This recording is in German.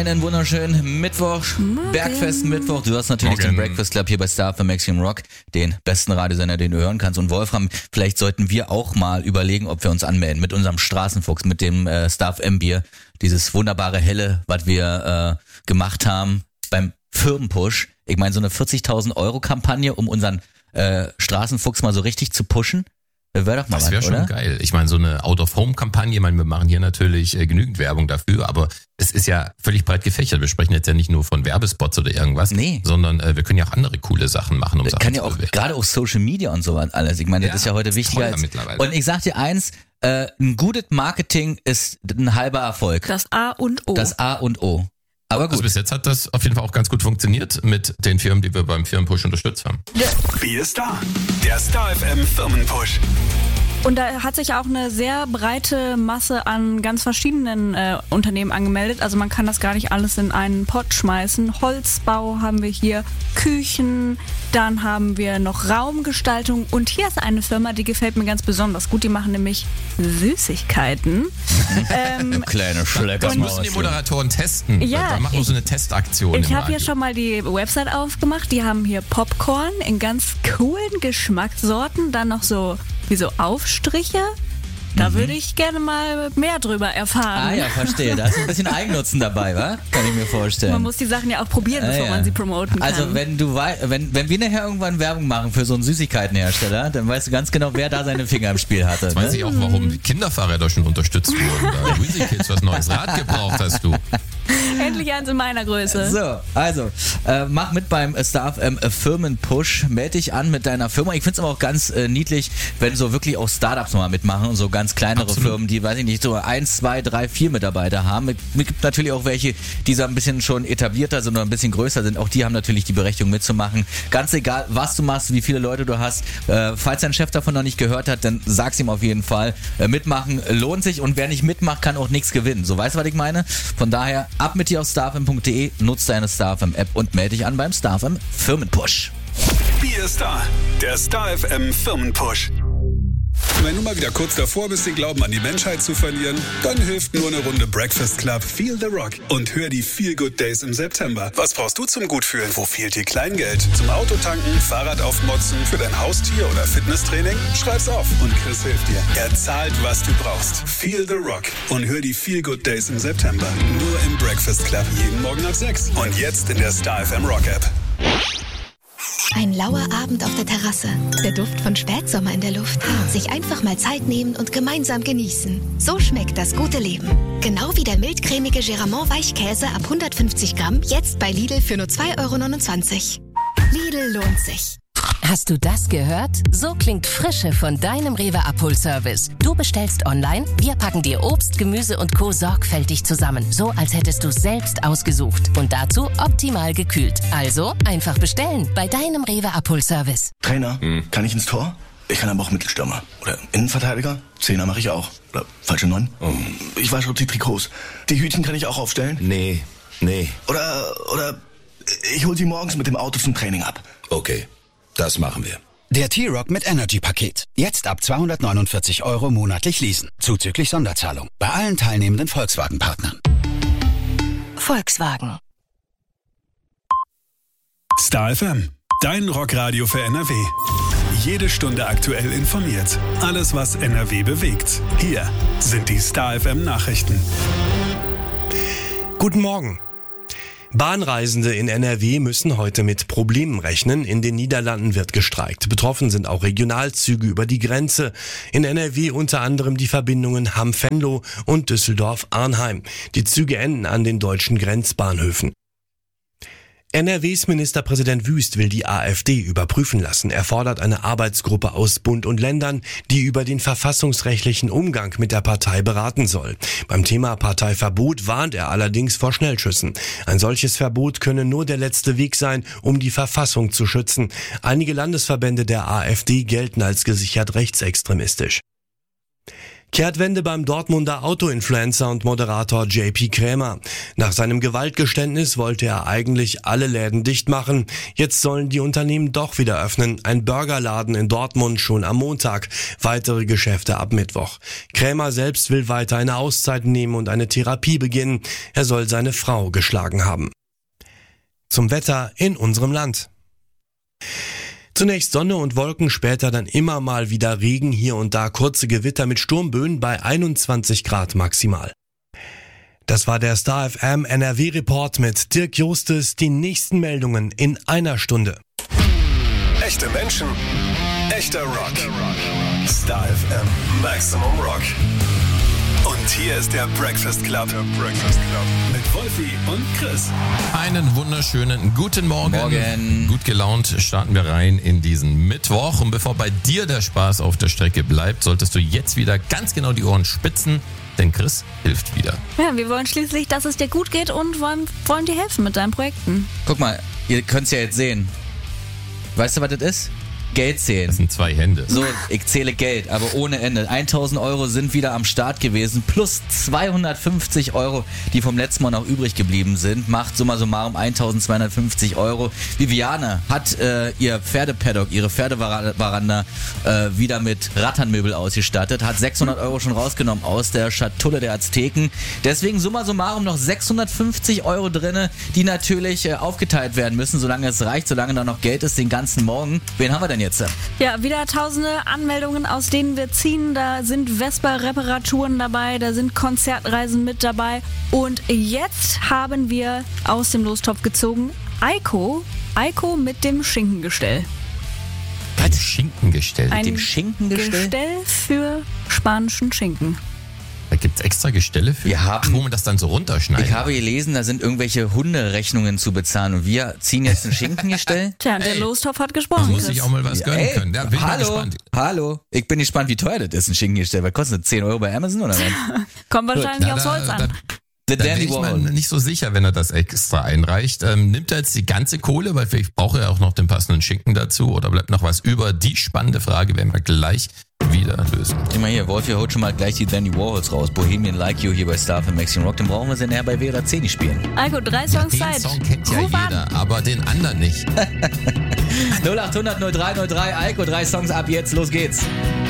Einen wunderschönen Mittwoch, Bergfest Mittwoch. Du hast natürlich den Breakfast Club hier bei Star FM Maximum Rock, den besten Radiosender, den du hören kannst. Und Wolfram, vielleicht sollten wir auch mal überlegen, ob wir uns anmelden mit unserem Straßenfuchs, mit dem Star FM Bier, dieses wunderbare Helle, was wir gemacht haben beim Firmenpush. Ich meine, so eine 40.000 € Kampagne, um unseren Straßenfuchs mal so richtig zu pushen. Wäre doch mal das wäre schon oder? Geil. Ich meine, so eine Out-of-Home-Kampagne, ich meine, wir machen hier natürlich genügend Werbung dafür, aber es ist ja völlig breit gefächert. Wir sprechen jetzt ja nicht nur von Werbespots oder irgendwas, sondern wir können ja auch andere coole Sachen machen, um Sachen kann ja auch, gerade auf Social Media und so alles. Ich meine, das ist ja heute wichtiger als... Und ich sag dir eins, ein gutes Marketing ist ein halber Erfolg. Das A und O. Das A und O. Aber gut. Also bis jetzt hat das auf jeden Fall auch ganz gut funktioniert mit den Firmen, die wir beim Firmenpush unterstützt haben. Bier ist da. Der Star FM Firmenpush. Und da hat sich auch eine sehr breite Masse an ganz verschiedenen Unternehmen angemeldet. Also man kann das gar nicht alles in einen Pott schmeißen. Holzbau haben wir hier, Küchen, dann haben wir noch Raumgestaltung. Und hier ist eine Firma, die gefällt mir ganz besonders gut. Die machen nämlich Süßigkeiten. Kleine Schlecker. Das müssen die Moderatoren testen. Ja, da machen wir so eine Testaktion. Ich habe hier schon mal die Website aufgemacht. Die haben hier Popcorn in ganz coolen Geschmackssorten. Dann noch so wie so Aufstriche. Da würde ich gerne mal mehr drüber erfahren. Ah ja, verstehe. Da ist ein bisschen Eigennutzen dabei, wa? Kann ich mir vorstellen. Man muss die Sachen ja auch probieren, bevor man sie promoten kann. Also wenn wir nachher irgendwann Werbung machen für so einen Süßigkeitenhersteller, dann weißt du ganz genau, wer da seine Finger im Spiel hatte. Jetzt weiß ich auch, warum die Kinderfahrräder schon unterstützt wurden. Da Wheezy Kids, was neues Rad gebraucht hast du. Endlich eins in meiner Größe. So, also, mach mit beim Star FM Firmenpush. Meld dich an mit deiner Firma. Ich find's aber auch ganz niedlich, wenn so wirklich auch Startups mal mitmachen und so ganz kleinere Firmen, die, weiß ich nicht, so 1, 2, 3, 4 Mitarbeiter haben. Es gibt natürlich auch welche, die so ein bisschen schon etablierter sind oder ein bisschen größer sind. Auch die haben natürlich die Berechtigung mitzumachen. Ganz egal, was du machst, wie viele Leute du hast. Falls dein Chef davon noch nicht gehört hat, dann sag's ihm auf jeden Fall. Mitmachen lohnt sich und wer nicht mitmacht, kann auch nichts gewinnen. So, weißt du, was ich meine? Von daher, ab mit dir auf starfm.de, nutz deine StarFM App und melde dich an beim StarFM Firmenpush. Bier ist da. Der Star FM Firmenpush. Wenn du mal wieder kurz davor bist, den Glauben an die Menschheit zu verlieren, dann hilft nur eine Runde Breakfast Club Feel the Rock und hör die Feel Good Days im September. Was brauchst du zum Gutfühlen? Wo fehlt dir Kleingeld? Zum Autotanken, Fahrrad aufmotzen, für dein Haustier oder Fitnesstraining? Schreib's auf und Chris hilft dir. Er zahlt, was du brauchst. Feel the Rock und hör die Feel Good Days im September. Nur im Breakfast Club jeden Morgen ab 6 und jetzt in der Star FM Rock App. Ein lauer Abend auf der Terrasse, der Duft von Spätsommer in der Luft. Sich einfach mal Zeit nehmen und gemeinsam genießen. So schmeckt das gute Leben. Genau wie der mildcremige Geramont Weichkäse ab 150 Gramm, jetzt bei Lidl für nur 2,29 €. Lidl lohnt sich. Hast du das gehört? So klingt Frische von deinem Rewe-Abholservice. Du bestellst online, wir packen dir Obst, Gemüse und Co. sorgfältig zusammen. So, als hättest du es selbst ausgesucht. Und dazu optimal gekühlt. Also einfach bestellen bei deinem Rewe-Abholservice. Trainer, kann ich ins Tor? Ich kann aber auch Mittelstürmer. Oder Innenverteidiger? Zehner mache ich auch. Oder falsche 9? Ich wasche die Trikots. Die Hütchen kann ich auch aufstellen? Nee. Oder ich hol sie morgens mit dem Auto zum Training ab. Okay. Das machen wir. Der T-Rock mit Energy-Paket. Jetzt ab 249 € monatlich leasen. Zuzüglich Sonderzahlung. Bei allen teilnehmenden Volkswagen-Partnern. Volkswagen. Star FM, dein Rockradio für NRW. Jede Stunde aktuell informiert. Alles, was NRW bewegt. Hier sind die Star FM Nachrichten. Guten Morgen. Bahnreisende in NRW müssen heute mit Problemen rechnen. In den Niederlanden wird gestreikt. Betroffen sind auch Regionalzüge über die Grenze. In NRW unter anderem die Verbindungen Hamm-Venlo und Düsseldorf-Arnheim. Die Züge enden an den deutschen Grenzbahnhöfen. NRWs Ministerpräsident Wüst will die AfD überprüfen lassen. Er fordert eine Arbeitsgruppe aus Bund und Ländern, die über den verfassungsrechtlichen Umgang mit der Partei beraten soll. Beim Thema Parteiverbot warnt er allerdings vor Schnellschüssen. Ein solches Verbot könne nur der letzte Weg sein, um die Verfassung zu schützen. Einige Landesverbände der AfD gelten als gesichert rechtsextremistisch. Kehrtwende beim Dortmunder Autoinfluencer und Moderator JP Krämer. Nach seinem Gewaltgeständnis wollte er eigentlich alle Läden dicht machen. Jetzt sollen die Unternehmen doch wieder öffnen. Ein Burgerladen in Dortmund schon am Montag. Weitere Geschäfte ab Mittwoch. Krämer selbst will weiter eine Auszeit nehmen und eine Therapie beginnen. Er soll seine Frau geschlagen haben. Zum Wetter in unserem Land. Zunächst Sonne und Wolken, später dann immer mal wieder Regen, hier und da kurze Gewitter mit Sturmböen bei 21 Grad maximal. Das war der Star FM NRW-Report mit Dirk Justus. Die nächsten Meldungen in einer Stunde. Echte Menschen, echter Rock. Star FM Maximum Rock. Und hier ist der Breakfast Club. Mit Wolfi und Chris. Einen wunderschönen guten Morgen. Gut gelaunt starten wir rein in diesen Mittwoch. Und bevor bei dir der Spaß auf der Strecke bleibt, solltest du jetzt wieder ganz genau die Ohren spitzen, denn Chris hilft wieder. Ja, wir wollen schließlich, dass es dir gut geht und wollen dir helfen mit deinen Projekten. Guck mal, ihr könnt es ja jetzt sehen. Weißt du, was das ist? Geld zählen. Das sind 2 Hände. So, ich zähle Geld, aber ohne Ende. 1.000 Euro sind wieder am Start gewesen, plus 250 Euro, die vom letzten Mal noch übrig geblieben sind. Macht summa summarum 1.250 Euro. Viviane hat ihr Pferdepaddock, ihre Pferdeveranda wieder mit Rattanmöbel ausgestattet, hat 600 Euro schon rausgenommen aus der Schatulle der Azteken. Deswegen summa summarum noch 650 Euro drinne, die natürlich aufgeteilt werden müssen, solange es reicht, solange da noch Geld ist, den ganzen Morgen. Wen haben wir denn jetzt? Ja, wieder tausende Anmeldungen, aus denen wir ziehen. Da sind Vespa-Reparaturen dabei, da sind Konzertreisen mit dabei. Und jetzt haben wir aus dem Lostopf gezogen Eiko mit dem Schinkengestell. Was? Schinkengestell? Mit dem Schinkengestell? Gestell für spanischen Schinken. Da gibt's extra Gestelle für, wo man das dann so runterschneidet. Ich habe gelesen, da sind irgendwelche Hunderechnungen zu bezahlen und wir ziehen jetzt ein Schinkengestell. Tja, der Lostopf hat Da gesprochen. muss ich auch mal was gönnen können. Da bin ich mal gespannt. Hallo, ich bin gespannt, wie teuer das ist, ein Schinkengestell. Was kostet das? 10 Euro bei Amazon oder was? Kommt wahrscheinlich aufs Holz an. Da bin ich mir nicht so sicher, wenn er das extra einreicht. Nimmt er jetzt die ganze Kohle, weil vielleicht braucht er auch noch den passenden Schinken dazu, oder bleibt noch was über? Die spannende Frage werden wir gleich wieder lösen. Immer hier, Wolfi holt schon mal gleich die Dandy Warhols raus. Bohemian Like You hier bei Star FM Maximum Rock. Den brauchen wir sie nachher bei W oder C nicht spielen. Eiko, 3 Songs Zeit. Den Song kennt ja jeder, aber den anderen nicht. 0800 0303 Eiko, 3 Songs ab jetzt, los geht's.